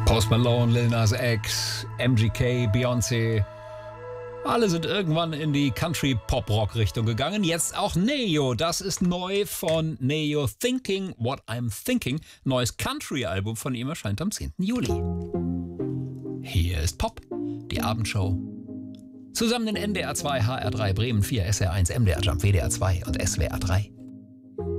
Post Malone, Lil Nas X, MGK, Beyoncé. Alle sind irgendwann in die Country-Pop-Rock-Richtung gegangen. Jetzt auch Neo. Das ist neu von Neo. Thinking What I'm Thinking. Neues Country-Album von ihm erscheint am 10. Juli. Hier ist Pop, die Abendshow. Zusammen in NDR 2, HR3, Bremen 4, SR1, MDR Jump, WDR 2 und SWR 3.